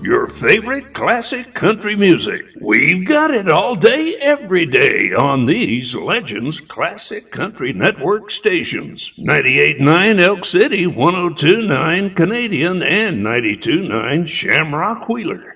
your favorite classic country music. We've got it all day, every day on these Legends Classic Country Network stations. 98.9 Elk City, 102.9 Canadian, and 92.9 Shamrock Wheeler.